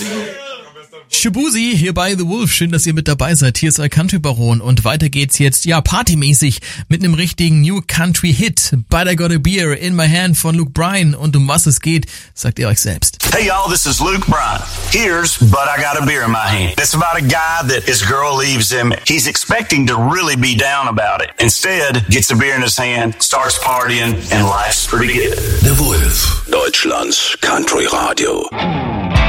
Shaboozey hier bei The Wolf. Schön, dass ihr mit dabei seid. Hier ist euer Country Baron und weiter geht's jetzt, partymäßig mit einem richtigen New Country Hit. But I Got a Beer in My Hand von Luke Bryan. Und um was es geht, sagt ihr euch selbst. Hey y'all, this is Luke Bryan. Here's But I Got a Beer in My Hand. It's about a guy that his girl leaves him. He's expecting to really be down about it. Instead, gets a beer in his hand, starts partying, and life's pretty good. The Wolf, Deutschlands Country Radio.